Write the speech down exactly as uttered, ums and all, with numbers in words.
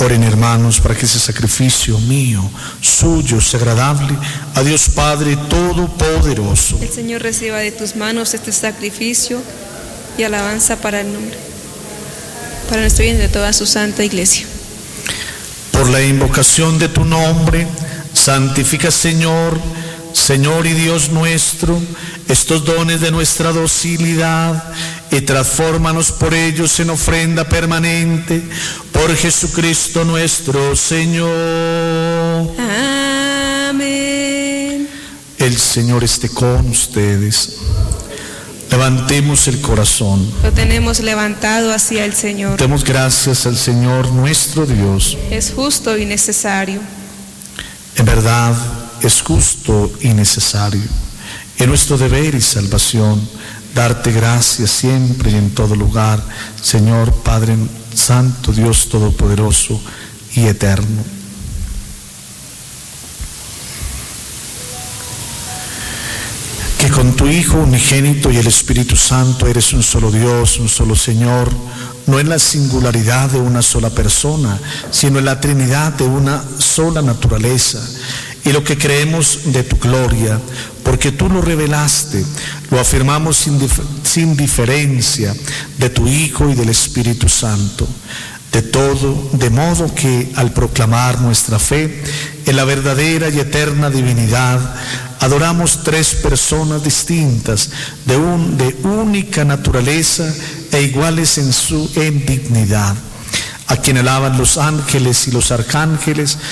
Oren, hermanos, para que ese sacrificio mío, suyo, sea agradable a Dios Padre Todopoderoso. El Señor reciba de tus manos este sacrificio y alabanza para el nombre, para nuestro bien de toda su santa iglesia. Por la invocación de tu nombre, santifica, Señor, Señor y Dios nuestro, estos dones de nuestra docilidad y transfórmanos por ellos en ofrenda permanente, por Jesucristo nuestro Señor. Amén. El Señor esté con ustedes. Levantemos el corazón. Lo tenemos levantado hacia el Señor. Demos gracias al Señor nuestro Dios. Es justo y necesario. En verdad, es justo y necesario. Es nuestro deber y salvación darte gracias siempre y en todo lugar, Señor Padre Santo, Dios Todopoderoso y Eterno. Que con tu Hijo unigénito y el Espíritu Santo eres un solo Dios, un solo Señor, no en la singularidad de una sola persona, sino en la Trinidad de una sola naturaleza. Y lo que creemos de tu gloria, porque tú lo revelaste, lo afirmamos sin, dif- sin diferencia de tu Hijo y del Espíritu Santo. De todo, de modo que al proclamar nuestra fe en la verdadera y eterna divinidad, adoramos tres personas distintas, de, un, de única naturaleza e iguales en su en dignidad, a quien alaban los ángeles y los arcángeles,